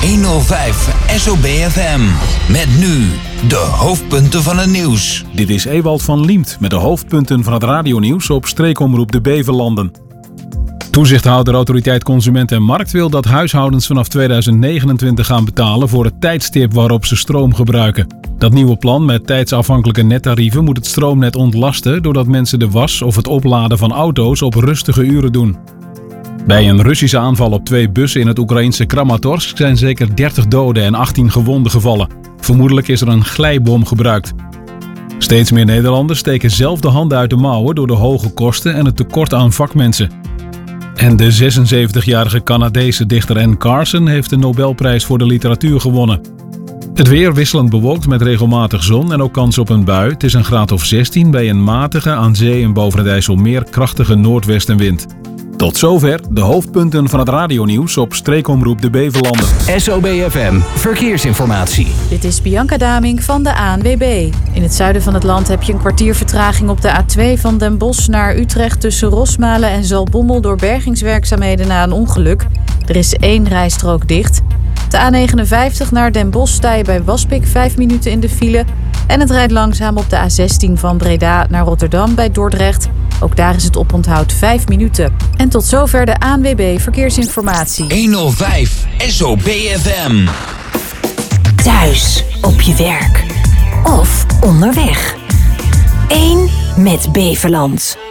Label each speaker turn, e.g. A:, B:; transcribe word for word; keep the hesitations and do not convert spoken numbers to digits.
A: honderdvijf S O B F M. Met nu de hoofdpunten van het nieuws.
B: Dit is Ewald van Liemt met de hoofdpunten van het radionieuws op streekomroep De Beverlanden. Toezichthouder Autoriteit Consument en Markt wil dat huishoudens vanaf tweeduizend negenentwintig gaan betalen voor het tijdstip waarop ze stroom gebruiken. Dat nieuwe plan met tijdsafhankelijke nettarieven moet het stroomnet ontlasten doordat mensen de was of het opladen van auto's op rustige uren doen. Bij een Russische aanval op twee bussen in het Oekraïnse Kramatorsk zijn zeker dertig doden en achttien gewonden gevallen. Vermoedelijk is er een glijbom gebruikt. Steeds meer Nederlanders steken zelf de handen uit de mouwen door de hoge kosten en het tekort aan vakmensen. En de zesenzeventigjarige Canadese dichter Anne Carson heeft de Nobelprijs voor de literatuur gewonnen. Het weer wisselend bewolkt met regelmatig zon en ook kans op een bui. Het is een graad of zestien bij een matige, aan zee en boven het IJsselmeer krachtige noordwestenwind. Tot zover de hoofdpunten van het radionieuws op streekomroep De Beverlanden.
A: S O B F M Verkeersinformatie.
C: Dit is Bianca Daming van de A N W B. In het zuiden van het land heb je een kwartier vertraging op de A twee van Den Bosch naar Utrecht tussen Rosmalen en Zaltbommel door bergingswerkzaamheden na een ongeluk. Er is één rijstrook dicht. De A negenenvijftig naar Den Bosch sta je bij Waspik vijf minuten in de file. En het rijdt langzaam op de A zestien van Breda naar Rotterdam bij Dordrecht. Ook daar is het oponthoud vijf minuten. En tot zover de A N W B Verkeersinformatie.
A: honderdvijf S O B F M.
D: Thuis, op je werk of onderweg. Eén met Beverland.